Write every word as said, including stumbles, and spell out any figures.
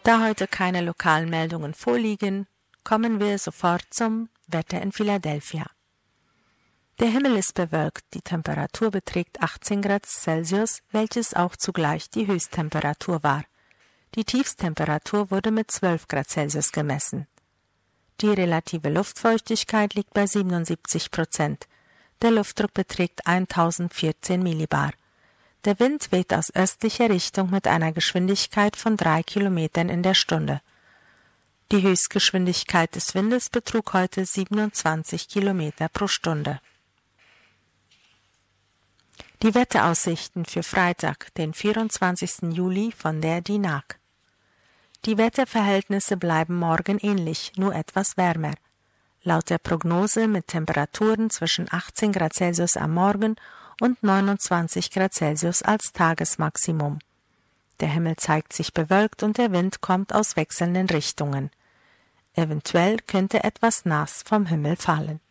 Da heute keine lokalen Meldungen vorliegen, kommen wir sofort zum Wetter in Philadelphia. Der Himmel ist bewölkt, die Temperatur beträgt achtzehn Grad Celsius, welches auch zugleich die Höchsttemperatur war. Die Tiefsttemperatur wurde mit zwölf Grad Celsius gemessen. Die relative Luftfeuchtigkeit liegt bei siebenundsiebzig Prozent. Der Luftdruck beträgt eintausendvierzehn Millibar. Der Wind weht aus östlicher Richtung mit einer Geschwindigkeit von drei Kilometern in der Stunde. Die Höchstgeschwindigkeit des Windes betrug heute siebenundzwanzig Kilometer pro Stunde. Die Wetteraussichten für Freitag, den vierundzwanzigsten Juli von der D I N A G. Die Wetterverhältnisse bleiben morgen ähnlich, nur etwas wärmer. Laut der Prognose mit Temperaturen zwischen achtzehn Grad Celsius am Morgen und neunundzwanzig Grad Celsius als Tagesmaximum. Der Himmel zeigt sich bewölkt und der Wind kommt aus wechselnden Richtungen. Eventuell könnte etwas Nas vom Himmel fallen.